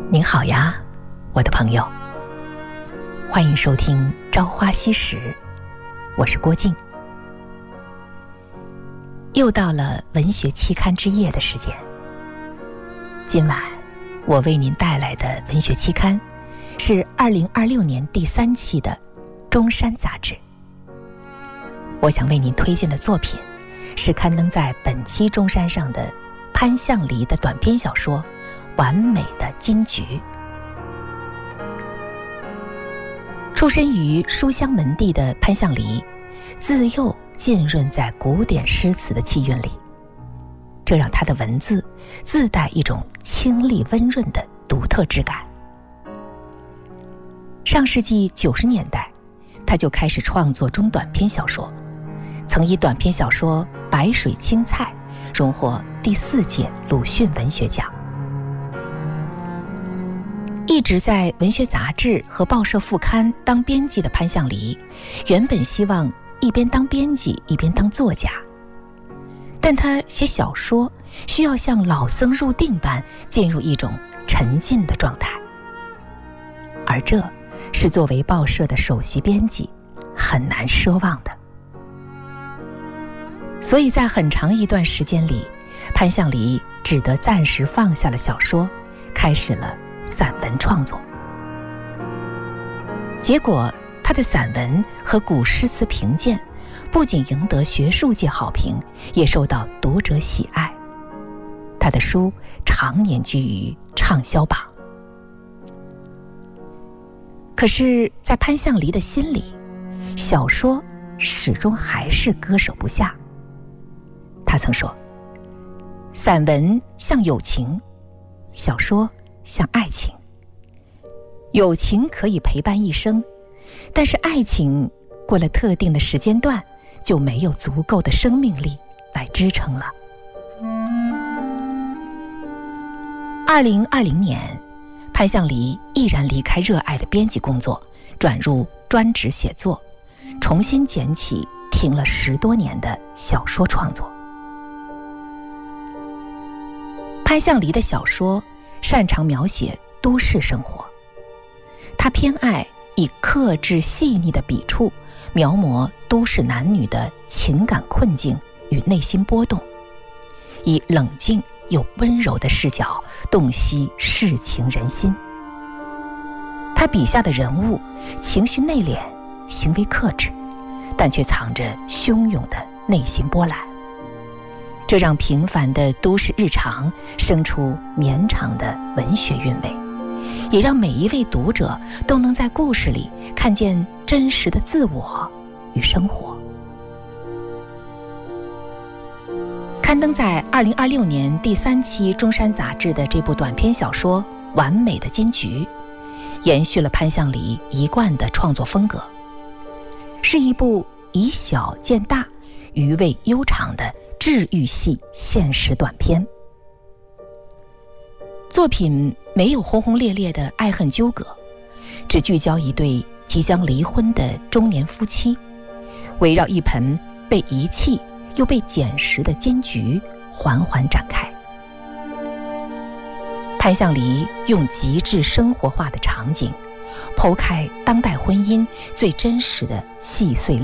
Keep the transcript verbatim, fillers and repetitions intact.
您好呀，我的朋友，欢迎收听《朝花夕拾》，我是郭靖。又到了文学期刊之夜的时间，今晚我为您带来的文学期刊是二零二六年第三期的《中山》杂志。我想为您推荐的作品是刊登在本期《中山》上的潘向黎的短篇小说《完美的金菊》。出身于书香门第的潘向黎，自幼浸润在古典诗词的气韵里，这让他的文字自带一种清丽温润的独特质感。上世纪九十年代，他就开始创作中短篇小说，曾以短篇小说《白水青菜》荣获第四届鲁迅文学奖。一直在文学杂志和报社副刊当编辑的潘向黎，原本希望一边当编辑一边当作家，但他写小说需要像老僧入定般进入一种沉浸的状态，而这是作为报社的首席编辑很难奢望的。所以在很长一段时间里，潘向黎只得暂时放下了小说，开始了散文创作。结果他的散文和古诗词评鉴不仅赢得学术界好评，也受到读者喜爱。他的书常年居于畅销榜。可是在潘向黎的心里，小说始终还是割舍不下。他曾说，散文像友情，小说像爱情。友情可以陪伴一生，但是爱情过了特定的时间段，就没有足够的生命力来支撑了。二零二零年，潘向黎毅然离开热爱的编辑工作，转入专职写作，重新捡起停了十多年的小说创作。潘向黎的小说擅长描写都市生活，他偏爱以克制细腻的笔触描摹都市男女的情感困境与内心波动，以冷静又温柔的视角洞悉世情人心。他笔下的人物情绪内敛，行为克制，但却藏着汹涌的内心波澜，这让平凡的都市日常生出绵长的文学韵味，也让每一位读者都能在故事里看见真实的自我与生活。刊登在二零二六年第三期《中山》杂志的这部短篇小说《完美的金菊》，延续了潘向黎一贯的创作风格，是一部以小见大、余味悠长的治愈系现实短篇。作品没有轰轰烈烈的爱恨纠葛，只聚焦一对即将离婚的中年夫妻，围绕一盆被遗弃又被捡拾的金菊缓缓展开。潘向黎用极致生活化的场景，剖开当代婚姻最真实的细碎